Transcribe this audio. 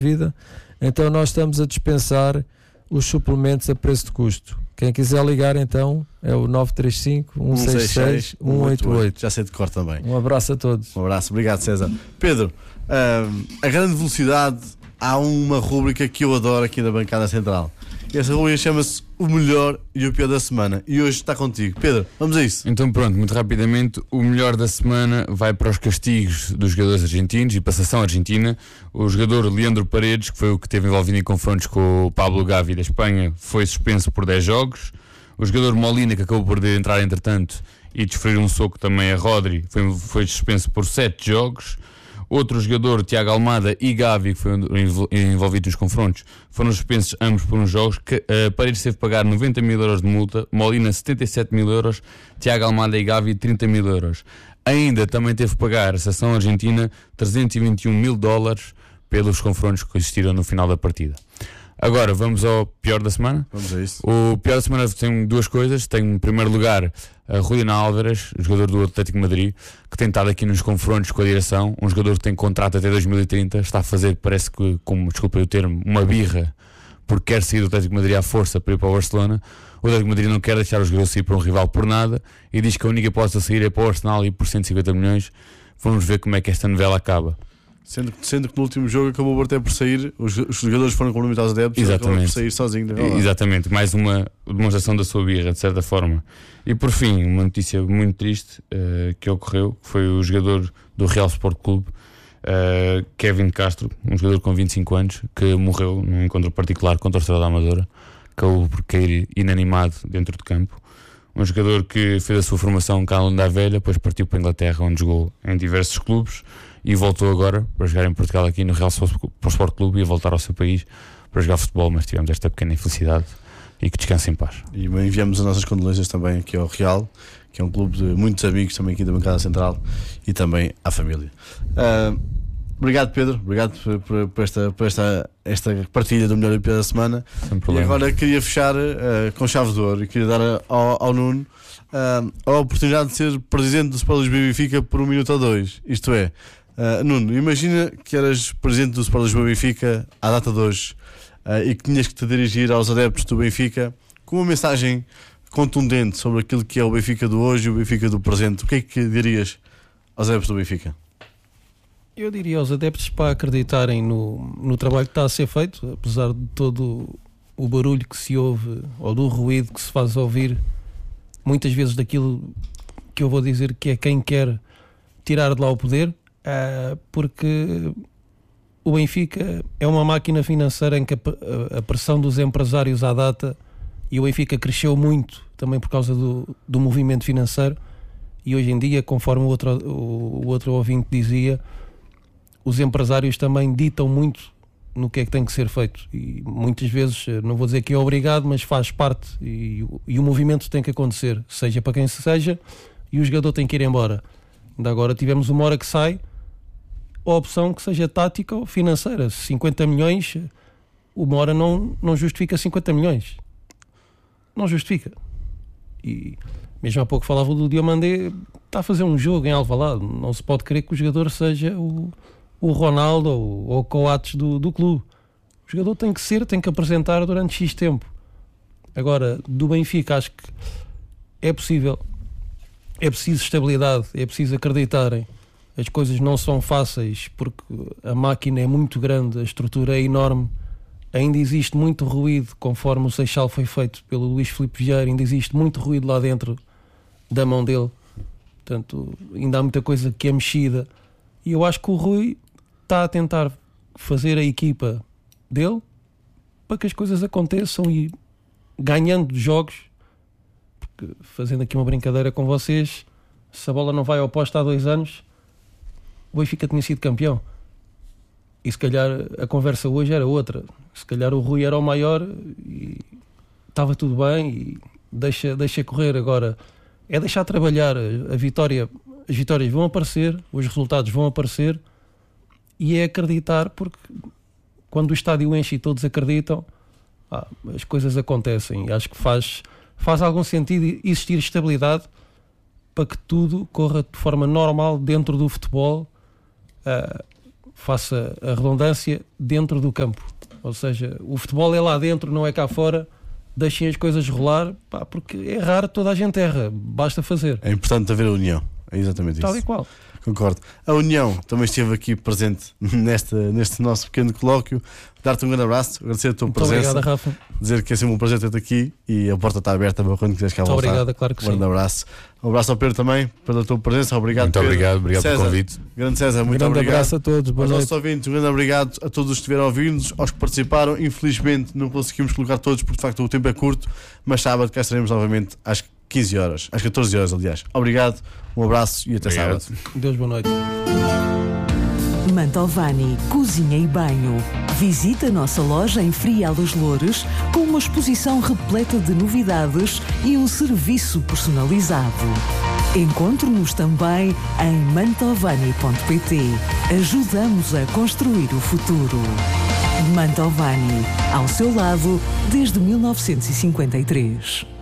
vida, então nós estamos a dispensar os suplementos a preço de custo. Quem quiser ligar então é o 935-166-188. Já sei de cor também. Um abraço a todos. Um abraço, obrigado César. Pedro, a grande velocidade, há uma rúbrica que eu adoro aqui da bancada central. E essa rúbrica chama-se O Melhor e o Pior da Semana. E hoje está contigo. Pedro, vamos a isso. Então pronto, muito rapidamente, o melhor da semana vai para os castigos dos jogadores argentinos e para a seleção argentina. O jogador Leandro Paredes, que foi o que esteve envolvido em confrontos com o Pablo Gavi da Espanha, foi suspenso por 10 jogos. O jogador Molina, que acabou por entrar entretanto e desferir um soco também a Rodri, foi suspenso por 7 jogos. Outro jogador, Tiago Almada e Gavi, que foi envolvido nos confrontos, foram suspensos ambos por uns jogos. Paredes teve de pagar 90 mil euros de multa, Molina 77 mil euros, Tiago Almada e Gavi 30 mil euros. Ainda também teve de pagar a seleção argentina 321 mil dólares pelos confrontos que existiram no final da partida. Agora vamos ao pior da semana. Vamos a isso. O pior da semana tem duas coisas. Tem em primeiro lugar a Julián Álvares, jogador do Atlético de Madrid, que tem estado aqui nos confrontos com a direção. Um jogador que tem contrato até 2030, está a fazer, parece que, desculpa o termo, uma birra, porque quer sair do Atlético de Madrid à força para ir para o Barcelona. O Atlético de Madrid não quer deixar o jogador sair para um rival por nada e diz que a única hipótese a sair é para o Arsenal e por 150 milhões. Vamos ver como é que esta novela acaba. Sendo que no último jogo acabou até por sair, os jogadores foram complementados adeptos, acabou por sair sozinho. Exatamente, mais uma demonstração da sua birra, de certa forma. E por fim, uma notícia muito triste que ocorreu, que foi o jogador do Real Sport Clube, Kevin Castro, um jogador com 25 anos, que morreu num encontro particular contra o Estrela da Amadora, acabou por cair inanimado dentro de campo. Um jogador que fez a sua formação cá em da Velha, depois partiu para a Inglaterra, onde jogou em diversos clubes, e voltou agora para jogar em Portugal aqui no Real Sport Clube e a voltar ao seu país para jogar futebol, mas tivemos esta pequena infelicidade e que descanse em paz. E enviamos as nossas condolências também aqui ao Real, que é um clube de muitos amigos também aqui da bancada central, e também à família. Obrigado Pedro, obrigado por esta partilha do melhor e pior da semana. E agora queria fechar com chave de ouro e queria dar ao Nuno a oportunidade de ser presidente do Sport Lisboa e Benfica por 1 minuto ou 2. Isto é, Nuno, imagina que eras presidente do Sport Lisboa e Benfica à data de hoje e que tinhas que te dirigir aos adeptos do Benfica com uma mensagem contundente sobre aquilo que é o Benfica do hoje e o Benfica do presente. O que é que dirias aos adeptos do Benfica? Eu diria aos adeptos para acreditarem no trabalho que está a ser feito, apesar de todo o barulho que se ouve ou do ruído que se faz ouvir, muitas vezes daquilo que eu vou dizer que é quem quer tirar de lá o poder, porque o Benfica é uma máquina financeira em que a pressão dos empresários à data, e o Benfica cresceu muito também por causa do movimento financeiro, e hoje em dia, conforme o outro ouvinte dizia, os empresários também ditam muito no que é que tem que ser feito, e muitas vezes, não vou dizer que é obrigado, mas faz parte, e o movimento tem que acontecer, seja para quem seja, e o jogador tem que ir embora. Ainda agora tivemos uma hora que sai a opção que seja tática ou financeira. 50 milhões, uma hora não justifica 50 milhões, não justifica. E mesmo há pouco falava do Diomandé, está a fazer um jogo em Alvalade, não se pode querer que o jogador seja o Ronaldo ou o Coates do clube. O jogador tem que apresentar durante X tempo. Agora, do Benfica, acho que é possível, é preciso estabilidade, é preciso acreditarem. As coisas não são fáceis porque a máquina é muito grande, a estrutura é enorme, ainda existe muito ruído, conforme o Seixal foi feito pelo Luís Filipe Vieira, ainda existe muito ruído lá dentro da mão dele. Portanto, ainda há muita coisa que é mexida, e eu acho que o Rui está a tentar fazer a equipa dele para que as coisas aconteçam e ganhando jogos, porque, fazendo aqui uma brincadeira com vocês, se a bola não vai ao poste há 2 anos, o Benfica tinha sido campeão, e se calhar a conversa hoje era outra, se calhar o Rui era o maior e estava tudo bem e deixa correr. Agora é deixar trabalhar a vitória, as vitórias vão aparecer, os resultados vão aparecer, e é acreditar, porque quando o estádio enche e todos acreditam, as coisas acontecem. E acho que faz algum sentido existir estabilidade para que tudo corra de forma normal dentro do futebol, faça a redundância, dentro do campo. Ou seja, o futebol é lá dentro, não é cá fora. Deixem as coisas rolar, pá, porque errar toda a gente erra, basta fazer. É importante haver a união, é exatamente isso. Tal e qual. Concordo. A União também esteve aqui presente neste nosso pequeno colóquio. Dar-te um grande abraço, agradecer a tua Muito presença. obrigado, Rafa. Dizer que é sempre um prazer ter-te aqui e a porta está aberta quando quiseres cá Muito voltar. obrigado, claro que Um grande sim. abraço. Um abraço ao Pedro também pela tua presença. Obrigado, Muito Pedro. obrigado César, pelo convite. Grande César, muito Grande obrigado. abraço a todos, boa Aos nossos noite. ouvintes, um grande obrigado a todos os que estiveram a ouvir-nos, aos que participaram. Infelizmente não conseguimos colocar todos porque de facto o tempo é curto, mas sábado cá estaremos novamente às 15 horas, às 14 horas, aliás. Obrigado, um abraço e até Obrigado. sábado. Deus, boa noite. Mantovani Cozinha e Banho. Visite a nossa loja em Frial dos Loures com uma exposição repleta de novidades e um serviço personalizado. Encontre-nos também em mantovani.pt. Ajudamos a construir o futuro. Mantovani, ao seu lado desde 1953.